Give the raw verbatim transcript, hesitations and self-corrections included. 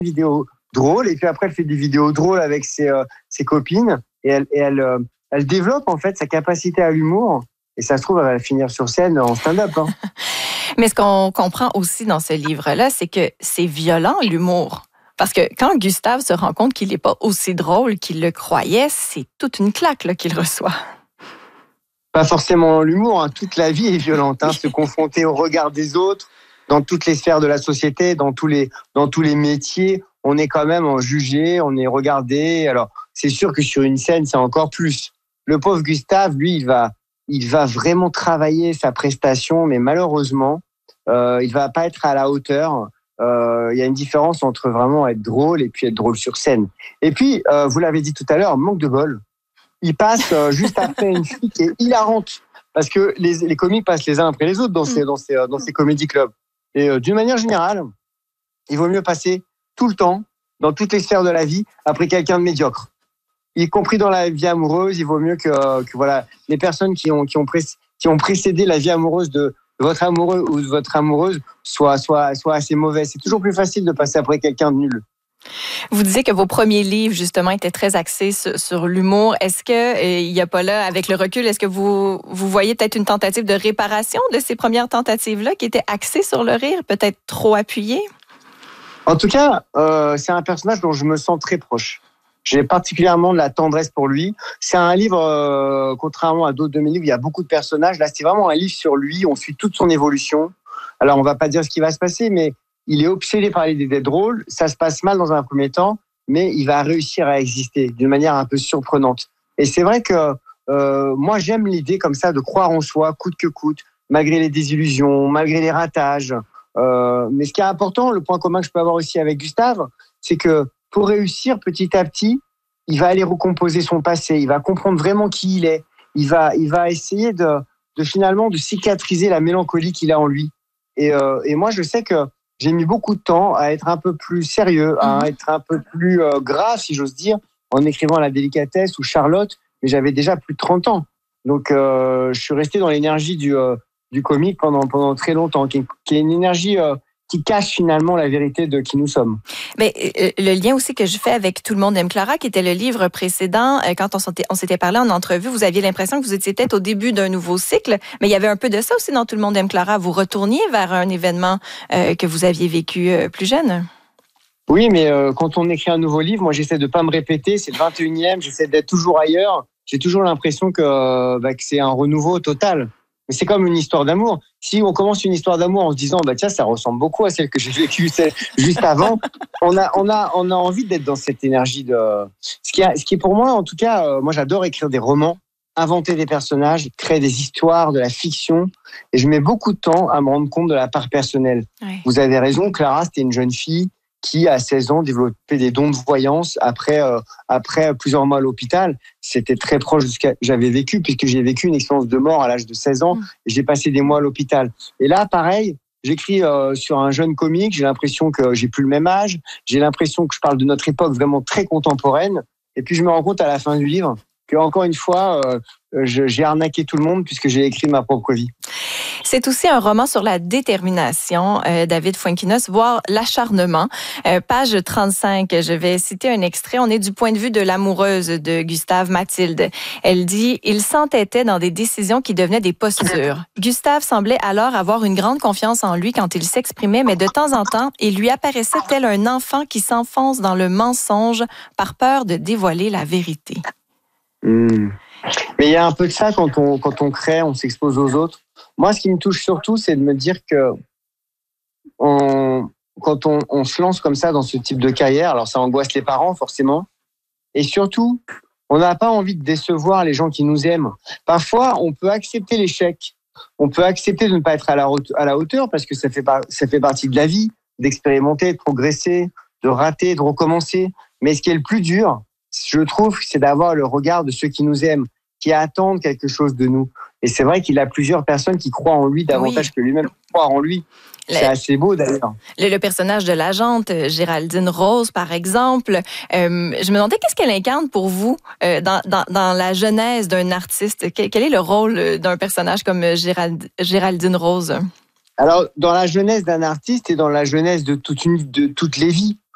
vidéos drôles et puis après elle fait des vidéos drôles avec ses, euh, ses copines et elle, et elle, euh, elle développe en fait sa capacité à l'humour et ça se trouve elle va finir sur scène en stand-up. Hein. Mais ce qu'on comprend aussi dans ce livre-là, c'est que c'est violent l'humour. Parce que quand Gustave se rend compte qu'il n'est pas aussi drôle qu'il le croyait, c'est toute une claque là, qu'il reçoit. Pas forcément l'humour, hein. Toute la vie est violente. Hein. Se confronter au regard des autres, dans toutes les sphères de la société, dans tous les, dans tous les métiers, on est quand même jugé, on est regardé. Alors, c'est sûr que sur une scène, c'est encore plus. Le pauvre Gustave, lui, il va, il va vraiment travailler sa prestation, mais malheureusement, euh, il va pas être à la hauteur. Euh, il y a une différence entre vraiment être drôle et puis être drôle sur scène. Et puis, euh, vous l'avez dit tout à l'heure, manque de bol. Il passe euh, juste après une fille qui est hilarante. Parce que les, les comiques passent les uns après les autres dans ces, dans ces, dans ces comédie clubs. Et euh, d'une manière générale, il vaut mieux passer tout le temps, dans toutes les sphères de la vie, après quelqu'un de médiocre. Y compris dans la vie amoureuse, il vaut mieux que, que voilà, les personnes qui ont, qui, ont pré- qui ont précédé la vie amoureuse de votre amoureux ou de votre amoureuse soient, soient, soient assez mauvais. C'est toujours plus facile de passer après quelqu'un de nul. Vous disiez que vos premiers livres, justement, étaient très axés sur, sur l'humour. Est-ce qu'il n'y a pas là, avec le recul, est-ce que vous, vous voyez peut-être une tentative de réparation de ces premières tentatives-là qui étaient axées sur le rire, peut-être trop appuyées? En tout cas, euh, c'est un personnage dont je me sens très proche. J'ai particulièrement de la tendresse pour lui. C'est un livre, euh, contrairement à d'autres de mes livres, il y a beaucoup de personnages. Là, c'est vraiment un livre sur lui. On suit toute son évolution. Alors, on va pas dire ce qui va se passer, mais il est obsédé par l'idée d'être drôle. Ça se passe mal dans un premier temps, mais il va réussir à exister d'une manière un peu surprenante. Et c'est vrai que euh, moi, j'aime l'idée comme ça de croire en soi, coûte que coûte, malgré les désillusions, malgré les ratages. Euh, mais ce qui est important, le point commun que je peux avoir aussi avec Gustave, c'est que pour réussir petit à petit, il va aller recomposer son passé, il va comprendre vraiment qui il est, il va, il va essayer de, de finalement de cicatriser la mélancolie qu'il a en lui. Et, euh, et moi, je sais que j'ai mis beaucoup de temps à être un peu plus sérieux, à mmh. être un peu plus euh, grave, si j'ose dire, en écrivant La délicatesse ou Charlotte, mais j'avais déjà plus de trente ans. Donc, euh, je suis resté dans l'énergie du, euh, du comique pendant, pendant très longtemps, qui, qui est une énergie euh, qui cache finalement la vérité de qui nous sommes. Mais euh, le lien aussi que je fais avec Tout le monde aime Clara, qui était le livre précédent, euh, quand on s'était, on s'était parlé en entrevue, vous aviez l'impression que vous étiez peut-être au début d'un nouveau cycle, mais il y avait un peu de ça aussi dans Tout le monde aime Clara. Vous retourniez vers un événement euh, que vous aviez vécu euh, plus jeune. Oui, mais euh, quand on écrit un nouveau livre, moi j'essaie de pas me répéter, c'est le vingt et unième, j'essaie d'être toujours ailleurs. J'ai toujours l'impression que, euh, bah, que c'est un renouveau total. Mais c'est comme une histoire d'amour. Si on commence une histoire d'amour en se disant, bah tiens, ça ressemble beaucoup à celle que j'ai vécue juste avant, on a, on a, on a envie d'être dans cette énergie de. Ce qui, a, ce qui est pour moi, en tout cas, euh, moi j'adore écrire des romans, inventer des personnages, créer des histoires, de la fiction, et je mets beaucoup de temps à me rendre compte de la part personnelle. Oui. Vous avez raison, Clara, c'était une jeune fille qui, à seize ans, développait des dons de voyance après, euh, après plusieurs mois à l'hôpital. C'était très proche de ce que j'avais vécu, puisque j'ai vécu une expérience de mort à l'âge de seize ans, et j'ai passé des mois à l'hôpital. Et là, pareil, j'écris euh, sur un jeune comique, j'ai l'impression que j'ai plus le même âge, j'ai l'impression que je parle de notre époque vraiment très contemporaine, et puis je me rends compte à la fin du livre que, encore une fois, euh, je, j'ai arnaqué tout le monde puisque j'ai écrit ma propre vie. C'est aussi un roman sur la détermination, euh, David Fuenquinos, voire l'acharnement. Euh, page trente-cinq, je vais citer un extrait. On est du point de vue de l'amoureuse de Gustave, Mathilde. Elle dit « Il s'entêtait dans des décisions qui devenaient des postures. Gustave semblait alors avoir une grande confiance en lui quand il s'exprimait, mais de temps en temps, il lui apparaissait tel un enfant qui s'enfonce dans le mensonge par peur de dévoiler la vérité. Mmh. » Mais il y a un peu de ça quand on, quand on crée, on s'expose aux autres. Moi, ce qui me touche surtout, c'est de me dire que on, quand on, on se lance comme ça dans ce type de carrière, alors ça angoisse les parents forcément, et surtout, on n'a pas envie de décevoir les gens qui nous aiment. Parfois, on peut accepter l'échec, on peut accepter de ne pas être à la, à la hauteur parce que ça fait, par, ça fait partie de la vie, d'expérimenter, de progresser, de rater, de recommencer. Mais ce qui est le plus dur, je trouve, c'est d'avoir le regard de ceux qui nous aiment, qui attendent quelque chose de nous. Et c'est vrai qu'il a plusieurs personnes qui croient en lui davantage oui. que lui-même croit en lui. Le, c'est assez beau d'ailleurs. Le, le personnage de l'agente, Géraldine Rose, par exemple, euh, je me demandais qu'est-ce qu'elle incarne pour vous euh, dans, dans, dans la genèse d'un artiste. Quel, quel est le rôle d'un personnage comme Gérald, Géraldine Rose? Alors, dans la jeunesse d'un artiste et dans la jeunesse de, toute une, de toutes les vies,